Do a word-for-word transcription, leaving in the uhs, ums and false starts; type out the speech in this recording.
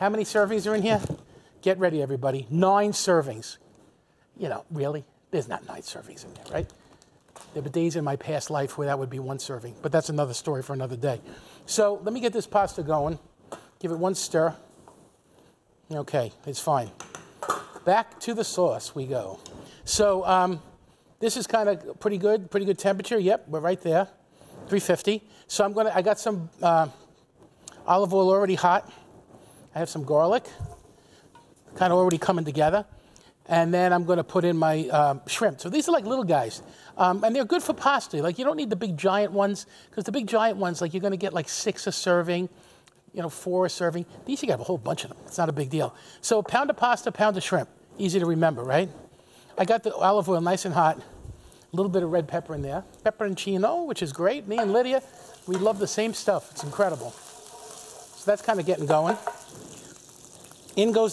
How many servings are in here? Get ready, everybody. Nine servings. You know, really? There's not nine servings in there, right? There were days in my past life where that would be one serving, but that's another story for another day. So let me get this pasta going. Give it one stir. Okay, it's fine. Back to the sauce we go. So um, this is kind of pretty good, pretty good temperature. Yep, we're right there, three fifty. So I'm gonna, I got some uh, olive oil already hot. I have some garlic, kind of already coming together. And then I'm going to put in my um, shrimp. So these are like little guys. Um, and they're good for pasta. Like, you don't need the big giant ones, because the big giant ones, like, you're going to get like six a serving, you know, four a serving. These, you got a whole bunch of them. It's not a big deal. So pound of pasta, pound of shrimp. Easy to remember, right? I got the olive oil nice and hot. A little bit of red pepper in there. Pepperoncino, which is great. Me and Lydia, we love the same stuff. It's incredible. So that's kind of getting going. In goes